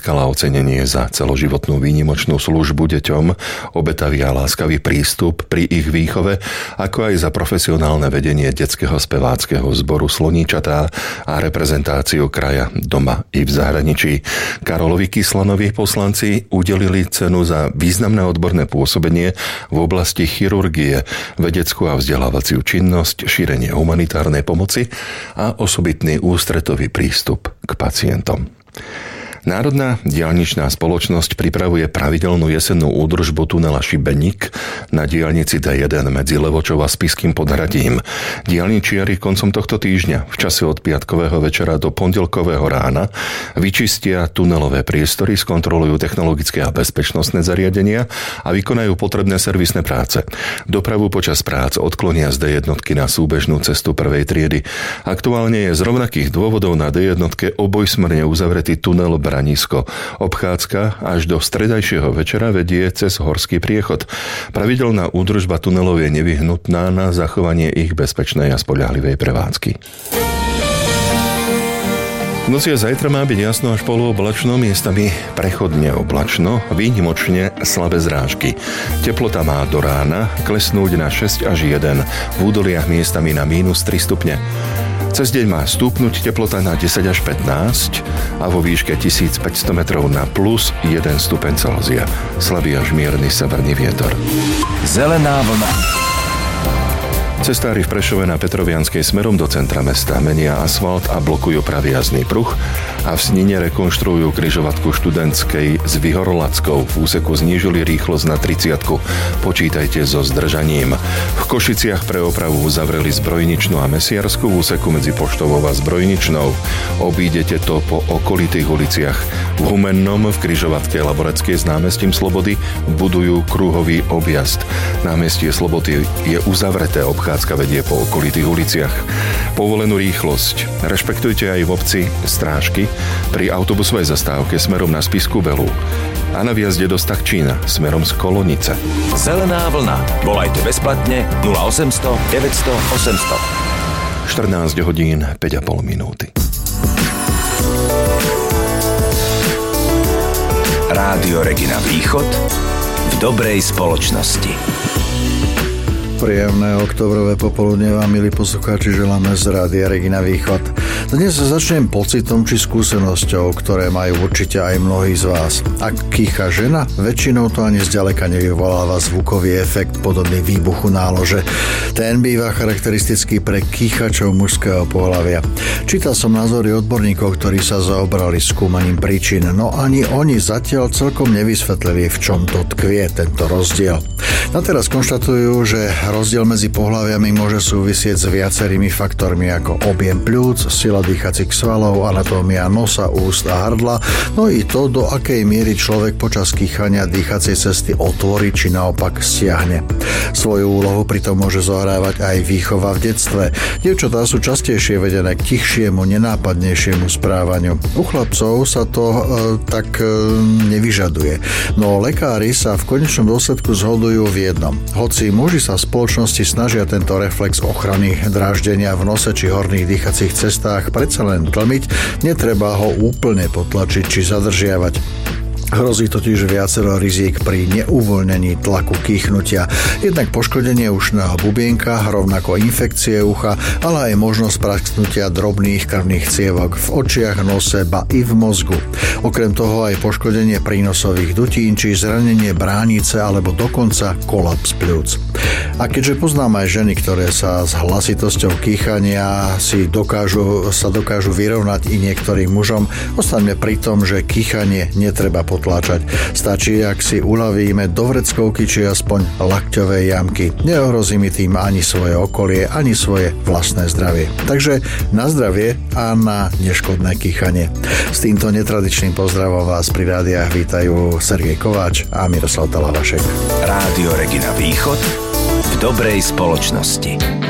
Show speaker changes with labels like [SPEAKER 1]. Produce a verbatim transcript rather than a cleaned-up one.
[SPEAKER 1] získala ocenenie za celoživotnú výnimočnú službu deťom, obetavý a láskavý prístup pri ich výchove, ako aj za profesionálne vedenie detského speváckeho zboru Sloníčatá a reprezentáciu kraja doma i v zahraničí. Karolovi Kyslanovi poslanci udelili cenu za významné odborné pôsobenie v oblasti chirurgie, vedeckú a vzdelávaciu činnosť, šírenie humanitárnej pomoci a osobitný ústretový prístup k pacientom. Národná diaľničná spoločnosť pripravuje pravidelnú jesennú údržbu tunela Šibeník na diaľnici dé jeden medzi Levočou a Spišským Podhradím. Diaľničiari koncom tohto týždňa v čase od piatkového večera do pondelkového rána vyčistia tunelové priestory, skontrolujú technologické a bezpečnostné zariadenia a vykonajú potrebné servisné práce. Dopravu počas prác odklonia z dé jednotky na súbežnú cestu prvej triedy. Aktuálne je z rovnakých dôvodov na dé jednotke obojsmerne uzavretý tunel Branisko. Obchádzka až do stredajšieho večera vedie cez horský priechod. Pravidelná údržba tunelov je nevyhnutná na zachovanie ich bezpečnej a spoľahlivej prevádzky. V noci a zajtra má byť jasno až polooblačno, miestami prechodne oblačno, výnimočne slabé zrážky. Teplota má do rána klesnúť na šesť až jeden, v údoliach miestami na mínus tri stupne. Cez deň má stúpnuť teplota na desať až pätnásť a vo výške tisícpäťsto metrov na plus jeden stupeň Celzia. Slabý až mierny severný vietor.
[SPEAKER 2] Zelená vlna.
[SPEAKER 1] Cestári v Prešove na Petrovianskej smerom do centra mesta menia asfalt a blokujú pravý jazdný pruh a v Snine rekonštruujú križovatku Študentskej s Vyhorolackou. V úseku znížili rýchlosť na tridsiatku. Počítajte so zdržaním. V Košiciach pre opravu zavreli Zbrojničnú a Mesiarsku v úseku medzi Poštovou a Zbrojničnou. Obídete to po okolitých uliciach. V Humennom v križovatke Laboreckej s námestím Slobody budujú kruhový objazd. Námestie Slobody je uzavreté, obchádzka vedie po okolitých uliciach. Povolenú rýchlosť rešpektujte aj v obci Strážky pri autobusovej zastávke smerom na Spišskú Belú a na výjazde do Stachčína smerom z Kolonice.
[SPEAKER 2] Zelená vlna. Volajte bezplatne nula osemsto deväťsto osemsto.
[SPEAKER 1] štrnásť hodín päť a pol minúty.
[SPEAKER 2] Rádio Regina Východ v dobrej spoločnosti.
[SPEAKER 3] Príjemné oktobrové popoludne vám, milí poslucháči, želáme z Rádia Regina Východ. Dnes začnem pocitom či skúsenosťou, ktoré majú určite aj mnohí z vás. Ak kýcha žena, väčšinou to ani zďaleka nevyvoláva zvukový efekt podobný výbuchu nálože. Ten býva charakteristický pre kýchačov mužského pohlavia. Čítal som názory odborníkov, ktorí sa zaobrali skúmaním príčin, no ani oni zatiaľ celkom nevysvetlili, v čom to tkvie tento rozdiel. Na teraz konštatujú, že rozdiel medzi pohlaviami môže súvisieť s viacerými faktormi ako objem pľúc, sila dýchacích svalov, anatómia nosa, úst a hrdla, no i to, do akej miery človek počas kýchania dýchacej cesty otvorí či naopak stiahne. Svoju úlohu pritom môže zohrávať aj výchova v detstve. Dievčatá sú častejšie vedené k tichšiemu, nenápadnejšiemu správaniu. U chlapcov sa to e, tak e, nevyžaduje. No lekári sa v konečnom dôsledku zhodujú v jednom. Hoci muži sa v spoločnosti snažia tento reflex ochrany dráždenia v nose či horných dýchacích cestách predsa len tlmiť, netreba ho úplne potlačiť či zadržiavať. Hrozí totiž viacero rizík pri neuvoľnení tlaku kýchnutia. Jednak poškodenie ušného bubienka, rovnako infekcie ucha, ale aj možnosť prasknutia drobných krvných cievok v očiach, nose, ba i v mozgu. Okrem toho aj poškodenie prínosových dutín či zranenie bránice alebo dokonca kolaps pľúc. A keďže poznám aj ženy, ktoré sa s hlasitosťou kýchania si dokážu, sa dokážu vyrovnať i niektorým mužom, ostaňme pri tom, že kýchanie netreba potláčať. Stačí, ak si uľavíme do vreckovky či aspoň lakťové jamky. Neohrozí mi tým ani svoje okolie, ani svoje vlastné zdravie. Takže na zdravie a na neškodné kýchanie. S týmto netradičným pozdravom vás pri rádiách vítajú Sergej Kováč a Miroslav Talavašek.
[SPEAKER 2] Rádio Regina Východ v dobrej spoločnosti.